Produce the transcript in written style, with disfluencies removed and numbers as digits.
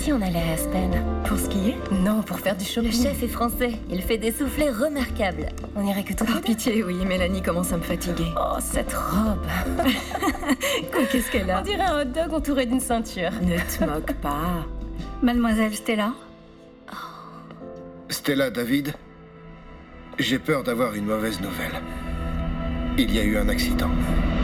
qui on allait à Aspen? Pour skier? Non, pour faire du shopping. Le chef est français. Il fait des soufflets remarquables. On irait que tout Par les deux. pitié, oui. Mélanie commence à me fatiguer. Oh, cette robe. Qu'est-ce qu'elle a? On dirait un hot dog entouré d'une ceinture. Ne te moque pas. Mademoiselle Stella? Stella, David, j'ai peur d'avoir une mauvaise nouvelle. Il y a eu un accident.